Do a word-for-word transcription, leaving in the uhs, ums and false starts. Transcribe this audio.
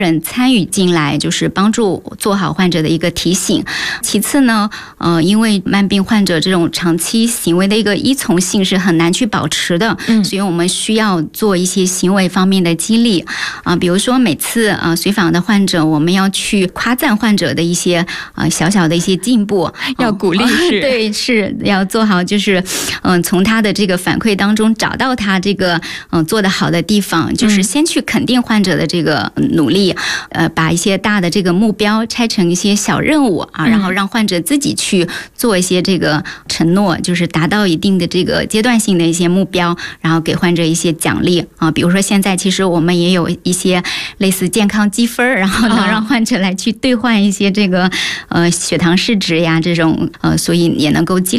人参与进来，就是帮助做好患者的一个提醒。其次呢，呃，因为慢病患者这种长期行为的一个依从性是很难去保持的，嗯，所以我们需要做一些行为方面的激励啊、呃，比如说每次呃随访的患者，我们要去夸赞患者的一些呃小小的一些进步， 要鼓励是、 呃、对，是要做好，就是嗯、呃，从他的这个反馈当中找到他这个嗯、呃、做得好的地方，就是先去肯定患者的这个努力。呃，把一些大的这个目标拆成一些小任务啊，然后让患者自己去做一些这个承诺，就是达到一定的这个阶段性的一些目标，然后给患者一些奖励啊。比如说现在其实我们也有一些类似健康积分，然后能让患者来去兑换一些这个呃血糖试纸呀这种呃，所以也能够激励